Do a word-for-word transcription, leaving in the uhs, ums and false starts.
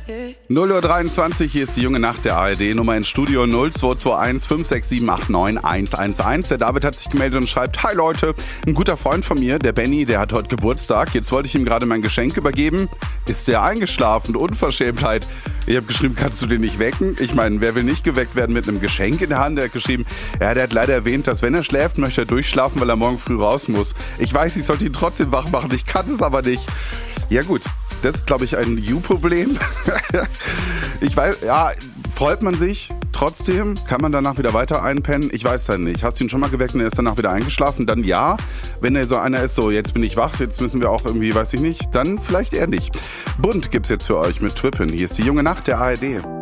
null Uhr dreiundzwanzig, hier ist die junge Nacht der A R D. Nummer ins Studio null zwei zwei eins fünf sechs sieben acht neun eins eins eins. Der David hat sich gemeldet und schreibt: Hi Leute, ein guter Freund von mir, der Benny, der hat heute Geburtstag. Jetzt wollte ich ihm gerade mein Geschenk übergeben. Ist der eingeschlafen? Unverschämtheit. Ich habe geschrieben, kannst du den nicht wecken? Ich meine, wer will nicht geweckt werden mit einem Geschenk in der Hand? Er hat geschrieben, ja, der hat leider erwähnt, dass wenn er schläft, möchte er durchschlafen, weil er morgen früh raus muss. Ich weiß, ich sollte ihn trotzdem wach machen, ich kann es aber nicht. Ja gut, das ist, glaube ich, ein You-Problem. Ich weiß, ja, freut man sich trotzdem? Kann man danach wieder weiter einpennen? Ich weiß ja nicht. Hast du ihn schon mal geweckt und er ist danach wieder eingeschlafen? Dann ja. Wenn er so einer ist, so jetzt bin ich wach, jetzt müssen wir auch irgendwie, weiß ich nicht, dann vielleicht eher nicht. Bunt gibt's jetzt für euch mit Twippen. Hier ist die junge Nacht der A R D.